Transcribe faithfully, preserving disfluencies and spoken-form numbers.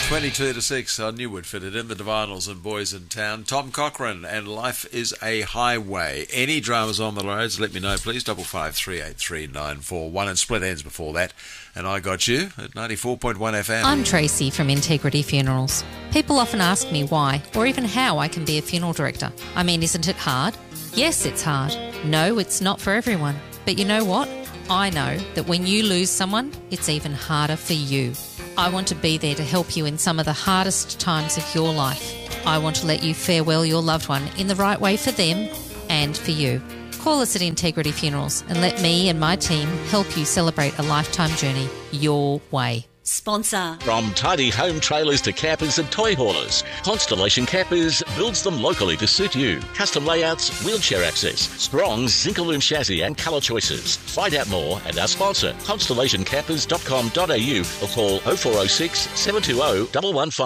twenty-two to six, I knew we'd fit it in. The Divinals and Boys in Town. Tom Cochrane and Life is a Highway. Any dramas on the roads, let me know, please. Double five three eight three nine four one and Split Ends before that. And I got you at ninety-four point one F M. I'm Tracy from Integrity Funerals. People often ask me why or even how I can be a funeral director. I mean, isn't it hard? Yes, it's hard. No, it's not for everyone. But you know what? I know that when you lose someone, it's even harder for you. I want to be there to help you in some of the hardest times of your life. I want to let you farewell your loved one in the right way for them and for you. Call us at Integrity Funerals and let me and my team help you celebrate a lifetime journey your way. Sponsor. From tidy home trailers to campers and toy haulers, Constellation Campers builds them locally to suit you. Custom layouts, wheelchair access, strong Zinc-Alume chassis and colour choices. Find out more at our sponsor, constellation campers dot com dot a u or call oh four oh six, seven two oh, one one five.